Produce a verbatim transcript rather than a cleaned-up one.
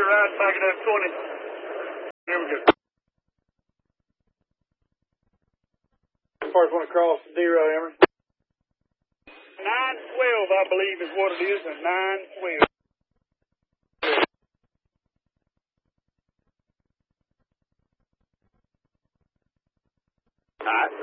clear right back at that twenty. There we go. First one across the zero, Emery. nine twelve, I believe, is what it is, and nine twelve. All right.